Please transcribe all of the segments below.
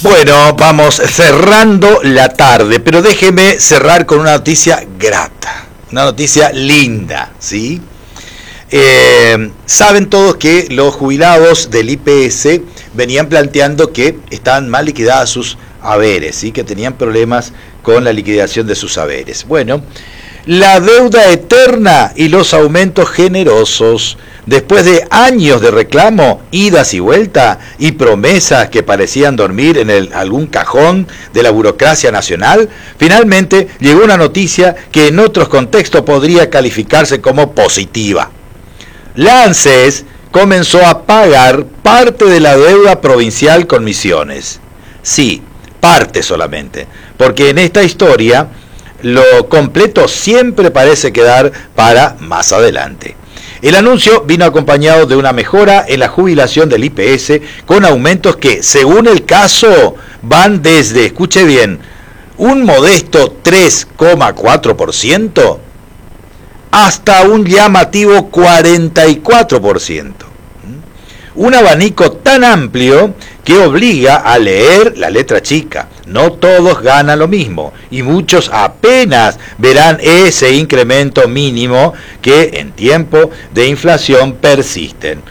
Bueno, vamos cerrando la tarde, pero déjeme cerrar con una noticia grata, una noticia linda, ¿sí? Saben todos que los jubilados del IPS venían planteando que estaban mal liquidadas sus haberes, ¿sí? Que tenían problemas con la liquidación de sus haberes. Bueno, la deuda eterna y los aumentos generosos, después de años de reclamo, idas y vueltas y promesas que parecían dormir en algún cajón de la burocracia nacional, finalmente llegó una noticia que en otros contextos podría calificarse como positiva. La ANSES comenzó a pagar parte de la deuda provincial con Misiones. Sí, parte solamente, porque en esta historia lo completo siempre parece quedar para más adelante. El anuncio vino acompañado de una mejora en la jubilación del IPS con aumentos que, según el caso, van desde, escuche bien, un modesto 3,4% hasta un llamativo 44%. Un abanico tan amplio que obliga a leer la letra chica. No todos ganan lo mismo y muchos apenas verán ese incremento mínimo que en tiempo de inflación persisten.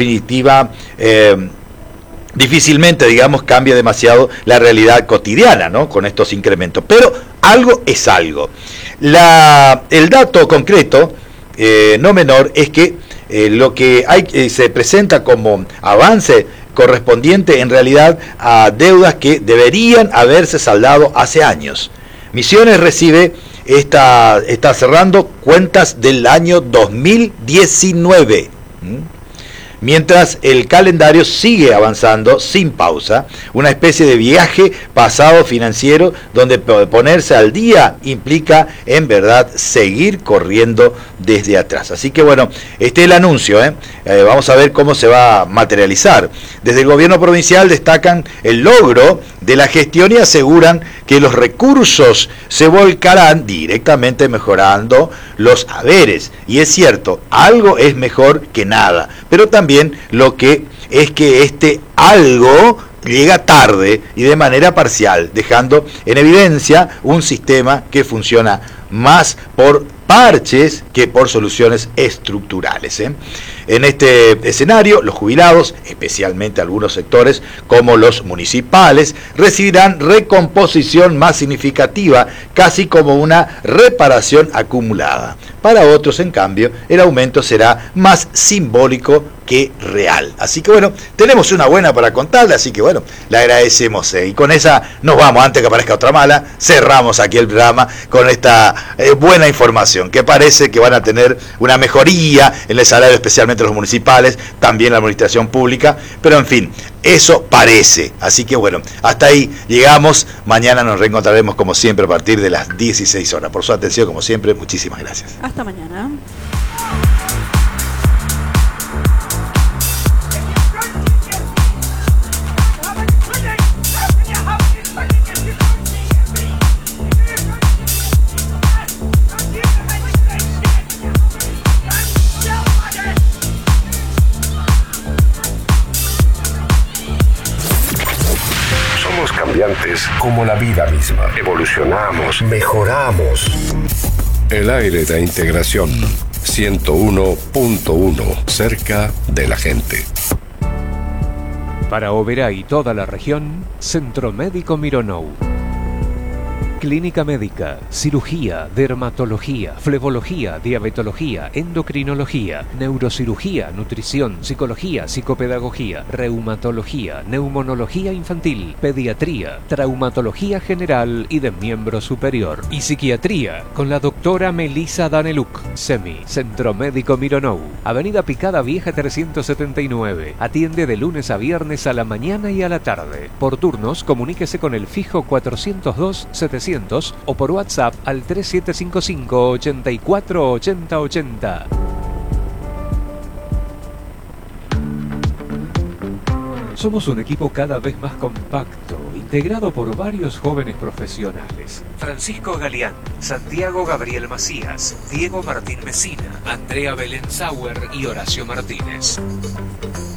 Difícilmente, digamos, cambia demasiado la realidad cotidiana, ¿no? Con estos incrementos, pero algo es algo. El dato concreto, no menor, es que lo que se presenta como avance correspondiente en realidad a deudas que deberían haberse saldado hace años. Misiones está cerrando cuentas del año 2019. Mientras el calendario sigue avanzando sin pausa, una especie de viaje pasado financiero donde ponerse al día implica en verdad seguir corriendo desde atrás. Así que bueno, este es el anuncio, vamos a ver cómo se va a materializar. Desde el gobierno provincial destacan el logro de la gestión y aseguran que los recursos se volcarán directamente mejorando los haberes. Y es cierto, algo es mejor que nada, pero también lo que es que este algo llega tarde y de manera parcial, dejando en evidencia un sistema que funciona más por parches que por soluciones estructurales. En este escenario, los jubilados, especialmente algunos sectores como los municipales, recibirán recomposición más significativa, casi como una reparación acumulada. Para otros, en cambio, el aumento será más simbólico que real. Así que bueno, tenemos una buena para contarle, así que bueno, le agradecemos. Y con esa nos vamos, antes que aparezca otra mala, cerramos aquí el programa con esta buena información, que parece que van a tener una mejoría en el salario, especialmente los municipales, también la administración pública, pero en fin, eso parece. Así que bueno, hasta ahí llegamos. Mañana nos reencontraremos como siempre a partir de las 16 horas. Por su atención, como siempre, muchísimas gracias. Hasta mañana. Como la vida misma. Evolucionamos, mejoramos. El aire de integración 101.1, cerca de la gente. Para Oberá y toda la región, Centro Médico Mironou. Clínica médica, cirugía, dermatología, flebología, diabetología, endocrinología, neurocirugía, nutrición, psicología, psicopedagogía, reumatología, neumonología infantil, pediatría, traumatología general y de miembro superior y psiquiatría con la doctora Melissa Daneluk. SEMI, Centro Médico Mironou, Avenida Picada Vieja 379. Atiende de lunes a viernes a la mañana y a la tarde. Por turnos, comuníquese con el fijo 402-700 o por WhatsApp al 3755 84 80 80. Somos un equipo cada vez más compacto, integrado por varios jóvenes profesionales. Francisco Galeán, Santiago Gabriel Macías, Diego Martín Mesina, Andrea Belén Sauer y Horacio Martínez.